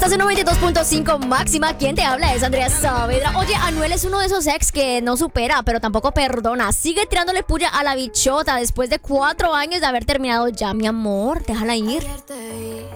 Estás en 92.5 máxima. ¿Quién te habla? Es Andrea Saavedra. Oye, Anuel es uno de esos ex que no supera, pero tampoco perdona. Sigue tirándole puya a la bichota después de 4 años de haber terminado ya, mi amor. Déjala ir. Ayer te vi